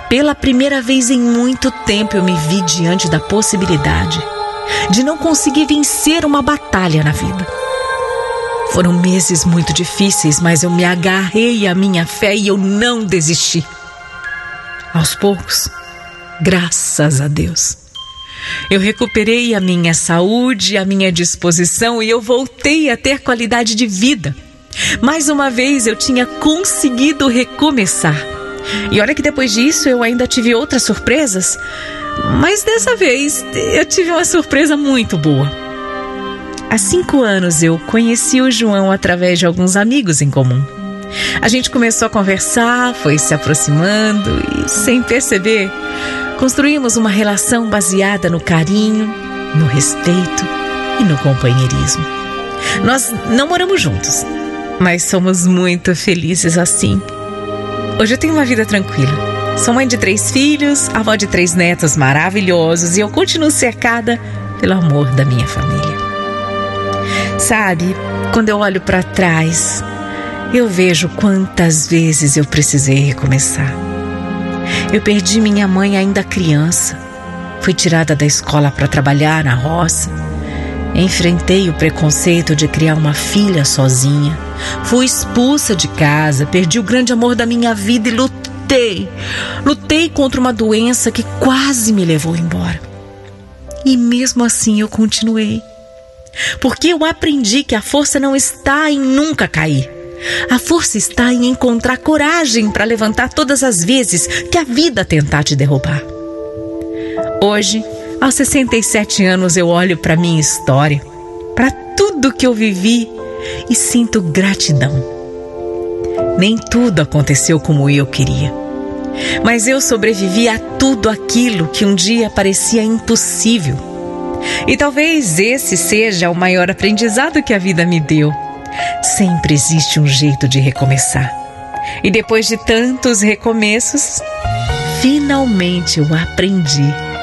Pela primeira vez em muito tempo eu me vi diante da possibilidade de não conseguir vencer uma batalha na vida. Foram meses muito difíceis, mas eu me agarrei à minha fé e eu não desisti. Aos poucos, graças a Deus, eu recuperei a minha saúde, a minha disposição e eu voltei a ter qualidade de vida. Mais uma vez eu tinha conseguido recomeçar. E olha que depois disso eu ainda tive outras surpresas, mas dessa vez eu tive uma surpresa muito boa. Há 5 anos eu conheci o João através de alguns amigos em comum. A gente começou a conversar, foi se aproximando e, sem perceber, construímos uma relação baseada no carinho, no respeito e no companheirismo. Nós não moramos juntos, mas somos muito felizes assim. Hoje eu tenho uma vida tranquila. Sou mãe de 3 filhos, avó de 3 netos maravilhosos e eu continuo cercada pelo amor da minha família. Sabe, quando eu olho para trás, eu vejo quantas vezes eu precisei recomeçar. Eu perdi minha mãe ainda criança. Fui tirada da escola para trabalhar na roça. Enfrentei o preconceito de criar uma filha sozinha. Fui expulsa de casa, perdi o grande amor da minha vida e lutei contra uma doença que quase me levou embora. E mesmo assim eu continuei. Porque eu aprendi que a força não está em nunca cair. A força está em encontrar coragem para levantar todas as vezes que a vida tentar te derrubar. Hoje, aos 67 anos, eu olho para minha história, para tudo que eu vivi e sinto gratidão. Nem tudo aconteceu como eu queria, mas eu sobrevivi a tudo aquilo que um dia parecia impossível. E talvez esse seja o maior aprendizado que a vida me deu. Sempre existe um jeito de recomeçar. E depois de tantos recomeços, finalmente eu aprendi